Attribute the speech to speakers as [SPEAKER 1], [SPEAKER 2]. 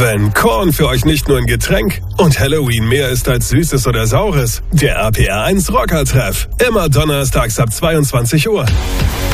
[SPEAKER 1] Wenn Korn für euch nicht nur ein Getränk und Halloween mehr ist als Süßes oder Saures, der RPR 1 Rockertreff. Immer donnerstags ab 22 Uhr.